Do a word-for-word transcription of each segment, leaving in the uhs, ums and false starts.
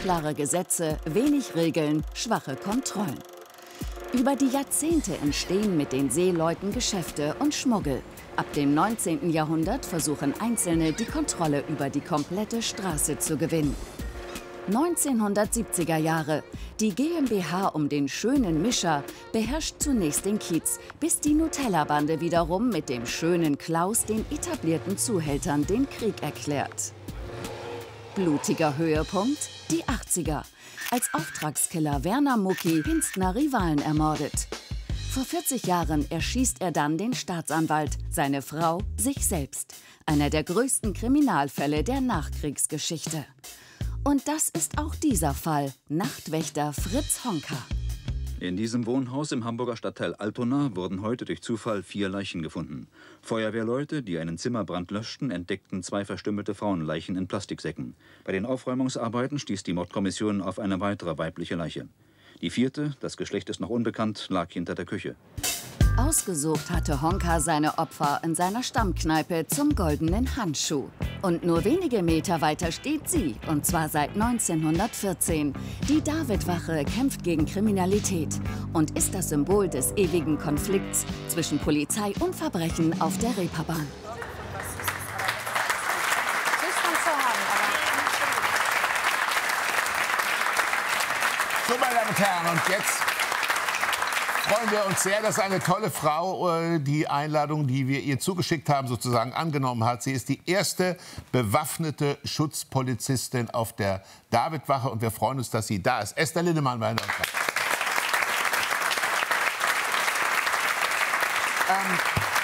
Unklare Gesetze, wenig Regeln, schwache Kontrollen. Über die Jahrzehnte entstehen mit den Seeleuten Geschäfte und Schmuggel. Ab dem neunzehnten Jahrhundert versuchen Einzelne, die Kontrolle über die komplette Straße zu gewinnen. neunzehnhundertsiebziger Jahre. Die GmbH um den Schönen Mischer beherrscht zunächst den Kiez, bis die Nutella-Bande wiederum mit dem Schönen Klaus den etablierten Zuhältern den Krieg erklärt. Blutiger Höhepunkt, die achtziger. Als Auftragskiller Werner Mucki Hinstner Rivalen ermordet. Vor vierzig Jahren erschießt er dann den Staatsanwalt, seine Frau, sich selbst. Einer der größten Kriminalfälle der Nachkriegsgeschichte. Und das ist auch dieser Fall, Nachtwächter Fritz Honka. In diesem Wohnhaus im Hamburger Stadtteil Altona wurden heute durch Zufall vier Leichen gefunden. Feuerwehrleute, die einen Zimmerbrand löschten, entdeckten zwei verstümmelte Frauenleichen in Plastiksäcken. Bei den Aufräumungsarbeiten stieß die Mordkommission auf eine weitere weibliche Leiche. Die vierte, das Geschlecht ist noch unbekannt, lag hinter der Küche. Ausgesucht hatte Honka seine Opfer in seiner Stammkneipe zum Goldenen Handschuh. Und nur wenige Meter weiter steht sie, und zwar seit neunzehnhundertvierzehn. Die David-Wache kämpft gegen Kriminalität und ist das Symbol des ewigen Konflikts zwischen Polizei und Verbrechen auf der Reeperbahn. So, meine Damen und Herren, und jetzt freuen wir uns sehr, dass eine tolle Frau die Einladung, die wir ihr zugeschickt haben, sozusagen angenommen hat. Sie ist die erste bewaffnete Schutzpolizistin auf der David-Wache und wir freuen uns, dass sie da ist. Esther Lindemann, meine Damen und Herren. Ähm,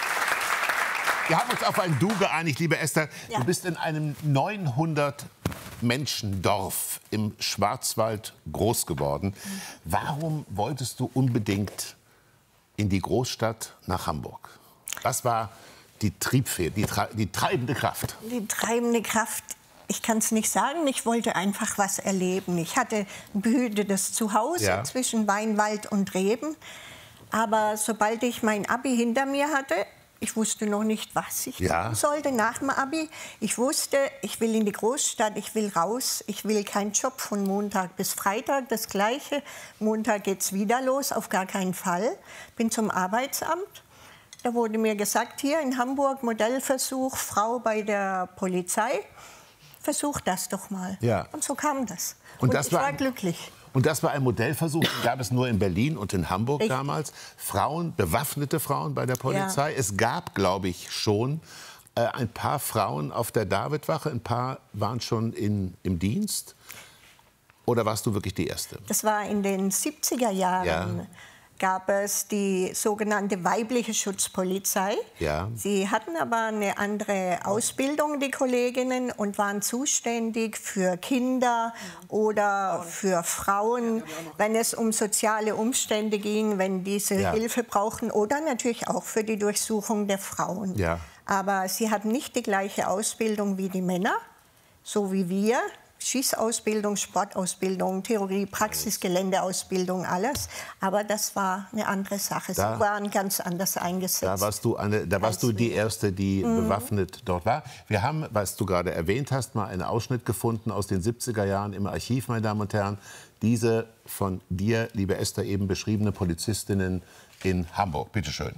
wir haben uns auf ein Du geeinigt, liebe Esther. Ja. Du bist in einem neunhundert Menschendorf im Schwarzwald groß geworden. Warum wolltest du unbedingt in die Großstadt nach Hamburg? Was war die Triebfeder, die, die treibende Kraft? Die treibende Kraft, ich kann es nicht sagen. Ich wollte einfach was erleben. Ich hatte ein behütetes Zuhause ja. zwischen Weinwald und Reben. Aber sobald ich mein Abi hinter mir hatte, ich wusste noch nicht, was ich ja. tun sollte nach dem Abi. Ich wusste, ich will in die Großstadt, ich will raus, ich will keinen Job von Montag bis Freitag, das Gleiche. Montag geht's wieder los, auf gar keinen Fall. Bin zum Arbeitsamt. Da wurde mir gesagt, hier in Hamburg Modellversuch, Frau bei der Polizei. Versuch das doch mal. Ja. Und so kam das. Und, und das ich war war glücklich. Und das war ein Modellversuch, den gab es nur in Berlin und in Hamburg Richtig. damals. Frauen, bewaffnete Frauen bei der Polizei. Ja. Es gab, glaube ich, schon äh, ein paar Frauen auf der David-Wache. Ein paar waren schon in, im Dienst. Oder warst du wirklich die Erste? Das war in den siebziger Jahren. Ja. Gab es die sogenannte weibliche Schutzpolizei. Ja. Sie hatten aber eine andere Ausbildung, die Kolleginnen, und waren zuständig für Kinder oder für Frauen, wenn es um soziale Umstände ging, wenn diese ja. Hilfe brauchten, oder natürlich auch für die Durchsuchung der Frauen. Ja. Aber sie hatten nicht die gleiche Ausbildung wie die Männer, so wie wir. Schießausbildung, Sportausbildung, Theorie, Praxis, Geländeausbildung, alles. Aber das war eine andere Sache. Sie Da- waren ganz anders eingesetzt. Da warst du, eine, da warst du die Erste, die Mhm. bewaffnet dort war. Wir haben, was du gerade erwähnt hast, mal einen Ausschnitt gefunden aus den siebziger Jahren im Archiv, meine Damen und Herren. Diese von dir, liebe Esther, eben beschriebene Polizistinnen in Hamburg. Bitte schön.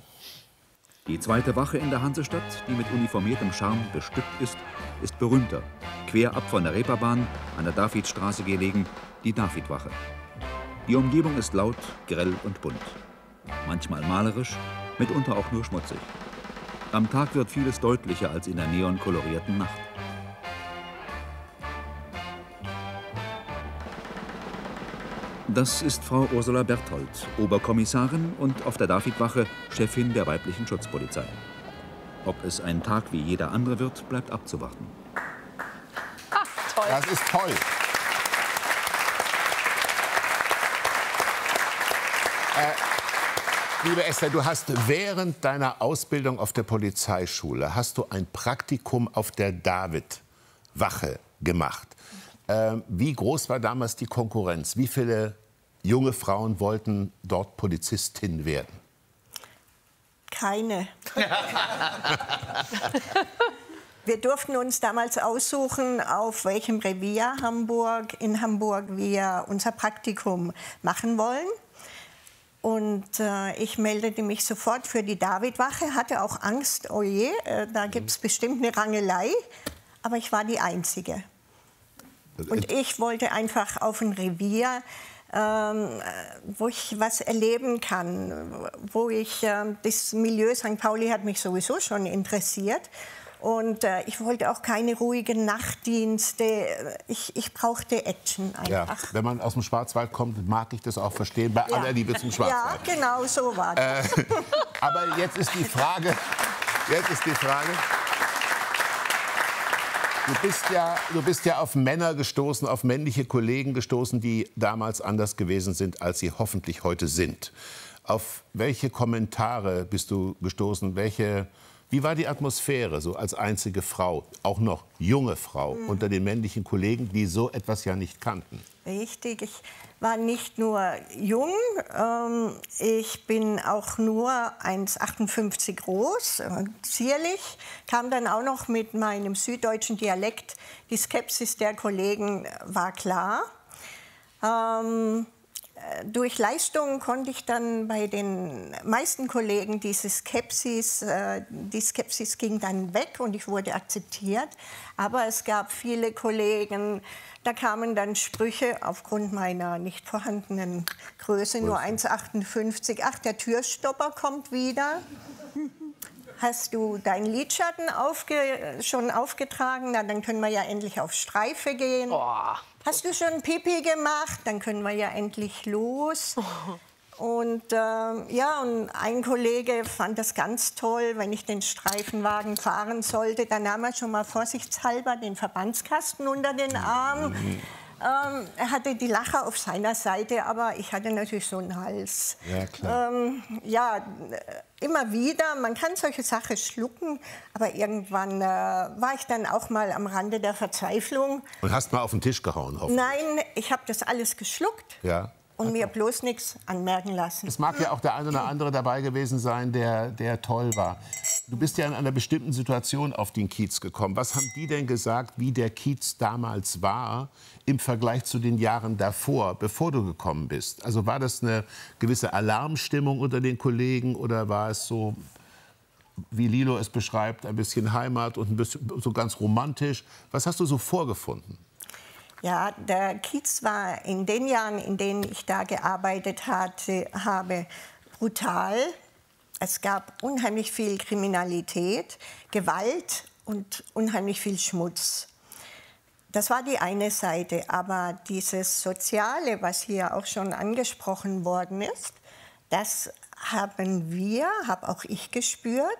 Die zweite Wache in der Hansestadt, die mit uniformiertem Charme bestückt ist, ist berühmter. Quer ab von der Reeperbahn, an der Davidstraße gelegen, die Davidwache. Die Umgebung ist laut, grell und bunt. Manchmal malerisch, mitunter auch nur schmutzig. Am Tag wird vieles deutlicher als in der neonkolorierten Nacht. Das ist Frau Ursula Berthold, Oberkommissarin und auf der Davidwache Chefin der weiblichen Schutzpolizei. Ob es ein Tag wie jeder andere wird, bleibt abzuwarten. Ach, toll. Das ist toll. Äh, liebe Esther, du hast während deiner Ausbildung auf der Polizeischule hast du ein Praktikum auf der David-Wache gemacht. Ähm, wie groß war damals die Konkurrenz? Wie viele junge Frauen wollten dort Polizistin werden? Keine. Wir durften uns damals aussuchen, auf welchem Revier Hamburg, in Hamburg wir unser Praktikum machen wollen. Und äh, ich meldete mich sofort für die Davidwache, hatte auch Angst, oh je, äh, da gibt es bestimmt eine Rangelei. Aber ich war die Einzige. Und ich wollte einfach auf ein Revier, ähm, wo ich was erleben kann, wo ich, äh, das Milieu Sankt Pauli hat mich sowieso schon interessiert. Und äh, ich wollte auch keine ruhigen Nachtdienste. Ich, ich brauchte Action einfach. Ja, wenn man aus dem Schwarzwald kommt, mag ich das auch verstehen, bei ja. aller Liebe zum Schwarzwald. Ja, genau so war das. Äh, aber jetzt ist die Frage, jetzt ist die Frage, du bist ja, du bist ja auf Männer gestoßen, auf männliche Kollegen gestoßen, die damals anders gewesen sind, als sie hoffentlich heute sind. Auf welche Kommentare bist du gestoßen? Welche Wie war die Atmosphäre, so als einzige Frau, auch noch junge Frau, mhm. unter den männlichen Kollegen, die so etwas ja nicht kannten? Richtig, ich war nicht nur jung, ähm, ich bin auch nur eins Komma achtundfünfzig groß, äh, zierlich, kam dann auch noch mit meinem süddeutschen Dialekt. Die Skepsis der Kollegen war klar. Ähm, Durch Leistungen konnte ich dann bei den meisten Kollegen diese Skepsis, äh, die Skepsis ging dann weg und ich wurde akzeptiert. Aber es gab viele Kollegen, da kamen dann Sprüche aufgrund meiner nicht vorhandenen Größe, nur eins Komma achtundfünfzig. Ach, der Türstopper kommt wieder. Hast du deinen Lidschatten aufge schon aufgetragen? Na, dann können wir ja endlich auf Streife gehen. Oh. Hast du schon Pipi gemacht? Dann können wir ja endlich los. Und, äh, ja, und ein Kollege fand das ganz toll, wenn ich den Streifenwagen fahren sollte. Dann nahm er schon mal vorsichtshalber den Verbandskasten unter den Arm. Mhm. Ähm, er hatte die Lacher auf seiner Seite, aber ich hatte natürlich so einen Hals. Ja, klar. Ähm, ja, immer wieder, man kann solche Sachen schlucken, aber irgendwann äh, war ich dann auch mal am Rande der Verzweiflung. Und hast mal auf den Tisch gehauen, hoffentlich? Nein, ich habe das alles geschluckt. Ja. Und mir bloß nichts anmerken lassen. Es mag ja auch der eine oder andere dabei gewesen sein, der, der toll war. Du bist ja in einer bestimmten Situation auf den Kiez gekommen. Was haben die denn gesagt, wie der Kiez damals war im Vergleich zu den Jahren davor, bevor du gekommen bist? Also war das eine gewisse Alarmstimmung unter den Kollegen oder war es so, wie Lilo es beschreibt, ein bisschen Heimat und ein bisschen so ganz romantisch? Was hast du so vorgefunden? Ja, der Kiez war in den Jahren, in denen ich da gearbeitet hatte, habe, brutal. Es gab unheimlich viel Kriminalität, Gewalt und unheimlich viel Schmutz. Das war die eine Seite. Aber dieses Soziale, was hier auch schon angesprochen worden ist, das haben wir, habe auch ich gespürt.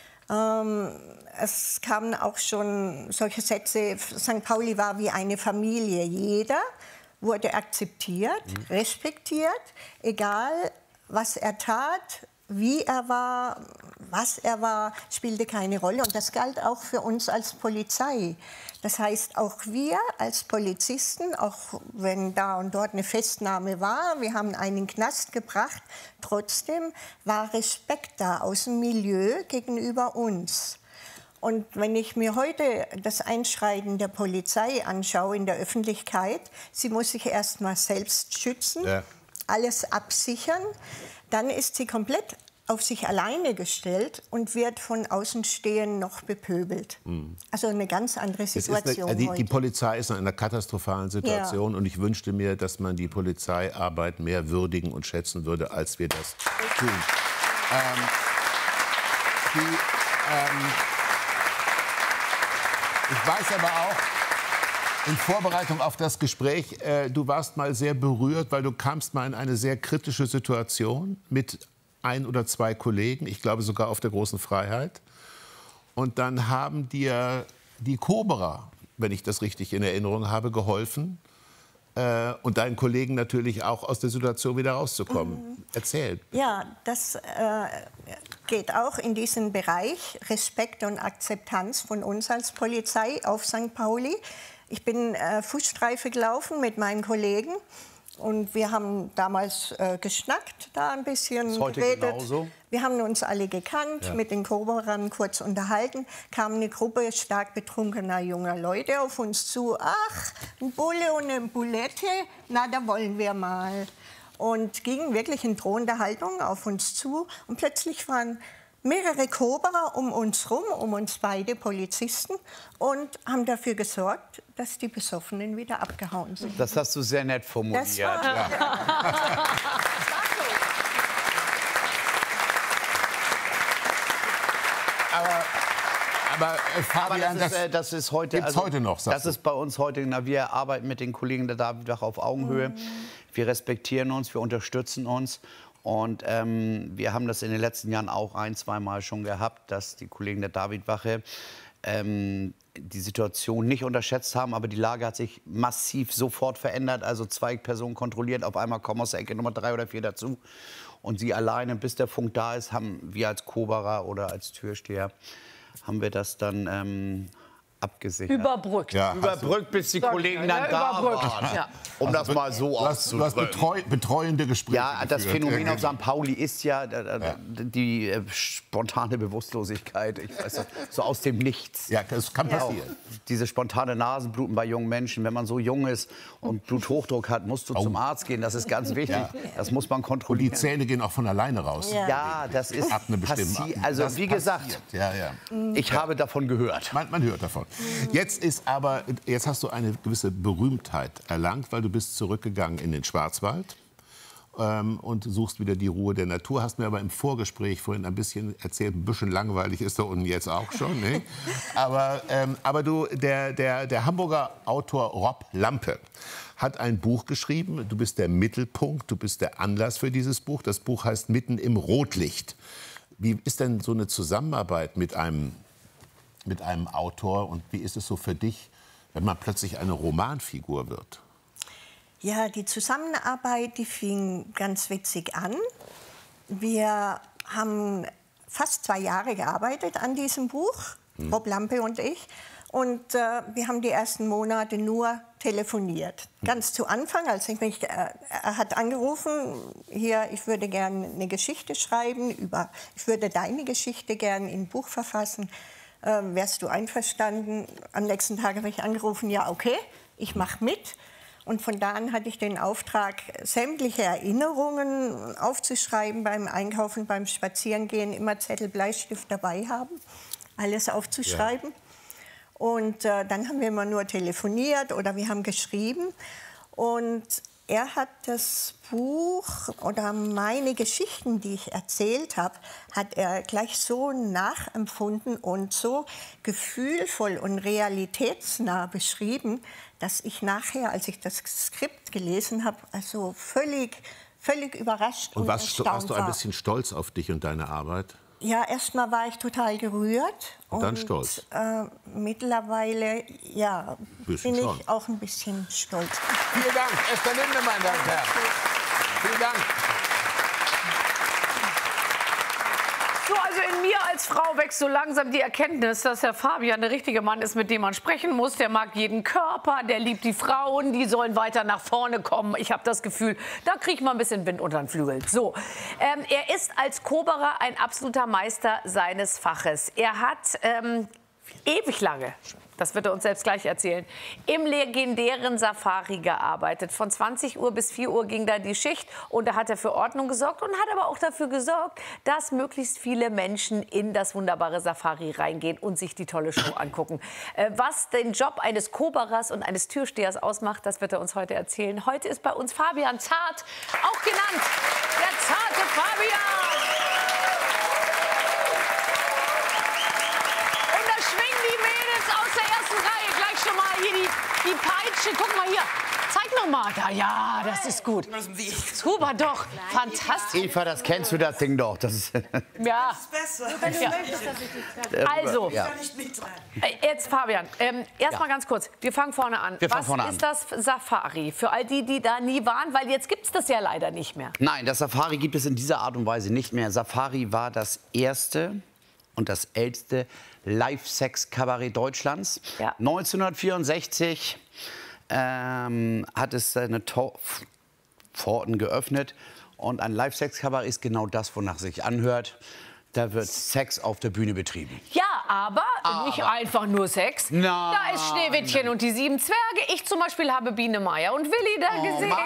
Ähm, es kamen auch schon solche Sätze, Sankt Pauli war wie eine Familie. Jeder wurde akzeptiert, mhm. respektiert, egal was er tat, wie er war, was er war, spielte keine Rolle. Und das galt auch für uns als Polizei. Das heißt, auch wir als Polizisten, auch wenn da und dort eine Festnahme war, wir haben einen in den Knast gebracht, trotzdem war Respekt da aus dem Milieu gegenüber uns. Und wenn ich mir heute das Einschreiten der Polizei anschaue in der Öffentlichkeit, sie muss sich erst mal selbst schützen, ja. alles absichern, dann ist sie komplett auf sich alleine gestellt und wird von Außenstehenden noch bepöbelt. Mhm. Also eine ganz andere Situation. Eine, die, die Polizei ist in einer katastrophalen Situation, ja. und ich wünschte mir, dass man die Polizeiarbeit mehr würdigen und schätzen würde, als wir das tun. Ähm, die, ähm, ich weiß aber auch, in Vorbereitung auf das Gespräch, äh, du warst mal sehr berührt, weil du kamst mal in eine sehr kritische Situation mit ein oder zwei Kollegen, ich glaube sogar auf der Großen Freiheit. Und dann haben dir die Cobra, wenn ich das richtig in Erinnerung habe, geholfen. Äh, und deinen Kollegen natürlich auch aus der Situation wieder rauszukommen. Mhm. Erzähl. Ja, das äh, geht auch in diesen Bereich Respekt und Akzeptanz von uns als Polizei auf Sankt Pauli. Ich bin äh, Fußstreife gelaufen mit meinen Kollegen. Und wir haben damals äh, geschnackt, da ein bisschen ist heute geredet. genauso? Wir haben uns alle gekannt, Ja. mit den Koberern kurz unterhalten. Kam eine Gruppe stark betrunkener junger Leute auf uns zu. Ach, ein Bulle und eine Bulette, na, da wollen wir mal. Und gingen wirklich in drohender Haltung auf uns zu. Und plötzlich waren mehrere Koberer um uns rum, um uns beide Polizisten, und haben dafür gesorgt, dass die Besoffenen wieder abgehauen sind. Das hast du sehr nett formuliert. Das war, Ja. Aber, aber äh, Fabian, Aber das ist, äh, das ist heute, gibt's heute noch, sagst Das du? ist bei uns heute. Na, wir arbeiten mit den Kollegen der Davidwache auf Augenhöhe. Wir respektieren uns, wir unterstützen uns. Und ähm, wir haben das in den letzten Jahren auch ein, zwei Mal schon gehabt, dass die Kollegen der Davidwache ähm, die Situation nicht unterschätzt haben. Aber die Lage hat sich massiv sofort verändert. Also zwei Personen kontrolliert, auf einmal kommen aus der Ecke Nummer drei oder vier dazu. Und sie alleine, bis der Funk da ist, haben wir als Koberer oder als Türsteher, haben wir das dann ähm, abgesichert. Überbrückt. Ja, Überbrückt, bis die Sag Kollegen ich, dann ja, da überbrückt. waren. Ja. Um das mal so Du hast, du hast auszudrücken. betreu, betreuende Gespräche Ja, das geführt. Phänomen auf Sankt Pauli ist ja, äh, Ja. die äh, spontane Bewusstlosigkeit, ich weiß nicht, so aus dem Nichts. Ja, das kann passieren. Diese spontane Nasenbluten bei jungen Menschen, wenn man so jung ist und Bluthochdruck hat, musst du zum Arzt gehen, das ist ganz wichtig. Ja. Das muss man Und die kontrollieren. Zähne gehen auch von alleine raus. Ja. Ja, das ist Ab einer bestimmten passi- Also das wie gesagt, passiert. Ja, ja. ich habe davon gehört. Man, man hört davon. Jetzt ist aber, jetzt hast du eine gewisse Berühmtheit erlangt, weil du bist zurückgegangen in den Schwarzwald ähm, und suchst wieder die Ruhe der Natur. Hast mir aber im Vorgespräch vorhin ein bisschen erzählt, ein bisschen langweilig ist da unten jetzt auch schon. Ne? Aber, ähm, aber du, der, der, der Hamburger Autor Rob Lampe hat ein Buch geschrieben. Du bist der Mittelpunkt, du bist der Anlass für dieses Buch. Das Buch heißt Mitten im Rotlicht. Wie ist denn so eine Zusammenarbeit mit einem, mit einem Autor und wie ist es so für dich, wenn man plötzlich eine Romanfigur wird? Ja, die Zusammenarbeit, die fing ganz witzig an. Wir haben fast zwei Jahre gearbeitet an diesem Buch, hm. Rob Lampe und ich. Und äh, wir haben die ersten Monate nur telefoniert. Hm. Ganz zu Anfang, als ich mich, äh, er hat angerufen, hier, ich würde gerne eine Geschichte schreiben, über, ich würde deine Geschichte gerne in ein Buch verfassen. Äh, wärst du einverstanden? Am nächsten Tag habe ich angerufen, ja, okay, ich mache mit. Und von da an hatte ich den Auftrag, sämtliche Erinnerungen aufzuschreiben beim Einkaufen, beim Spazierengehen, immer Zettel, Bleistift dabei haben, alles aufzuschreiben. Ja. Und äh, dann haben wir immer nur telefoniert oder wir haben geschrieben. Und er hat das Buch oder meine Geschichten, die ich erzählt habe, hat er gleich so nachempfunden und so gefühlvoll und realitätsnah beschrieben, dass ich nachher, als ich das Skript gelesen habe, also völlig, völlig überrascht und, und warst, erstaunt warst du ein war. bisschen stolz auf dich und deine Arbeit? Ja, erstmal war ich total gerührt. Und dann stolz? Äh, mittlerweile, ja, Bisschen bin schon. ich auch ein bisschen stolz. Vielen Dank, Esther Linde, meine Damen und Herren. Vielen Dank. So, also in mir als Frau wächst so langsam die Erkenntnis, dass der Fabian der richtige Mann ist, mit dem man sprechen muss. Der mag jeden Körper, der liebt die Frauen, die sollen weiter nach vorne kommen. Ich habe das Gefühl, da kriegt man ein bisschen Wind unter den Flügel. So, ähm, er ist als Koberer ein absoluter Meister seines Faches. Er hat ähm, ewig lange, das wird er uns selbst gleich erzählen, im legendären Safari gearbeitet. Von zwanzig Uhr bis vier Uhr ging da die Schicht und da hat er für Ordnung gesorgt und hat aber auch dafür gesorgt, dass möglichst viele Menschen in das wunderbare Safari reingehen und sich die tolle Show angucken. Äh, was den Job eines Koberers und eines Türstehers ausmacht, das wird er uns heute erzählen. Heute ist bei uns Fabian Zart, auch genannt der zarte Fabian. Die Peitsche, guck mal hier. Zeig noch mal. Da, ja, das ist gut. Super, doch. Fantastisch. Eva, das kennst du, das Ding doch. Das ist Ja. Ja. Also, Ja. jetzt Fabian, ähm, erst Ja. mal ganz kurz. Wir fangen vorne an. Wir fangen Was vorne ist an. das Safari? Für all die, die da nie waren, weil jetzt gibt es das ja leider nicht mehr. Nein, das Safari gibt es in dieser Art und Weise nicht mehr. Safari war das erste und das älteste Live-Sex-Kabarett Deutschlands. Ja. neunzehnhundertvierundsechzig ähm, hat es eine to Pforten geöffnet. Und ein Live-Sex-Kabarett ist genau das, wonach sich anhört. Da wird Sex auf der Bühne betrieben. Ja, aber, aber nicht einfach nur Sex. Nein. Da ist Schneewittchen und die sieben Zwerge. Ich zum Beispiel habe Biene Meier und Willi da Oh, gesehen.